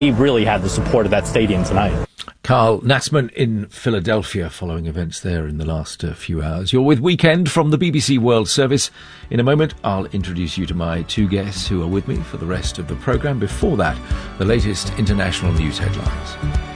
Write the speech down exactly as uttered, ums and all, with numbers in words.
He really had the support of that stadium tonight. Carl Natzman in Philadelphia following events there in the last uh, few hours. You're with Weekend from the B B C World Service. In a moment, I'll introduce you to my two guests who are with me for the rest of the programme. Before that, the latest international news headlines.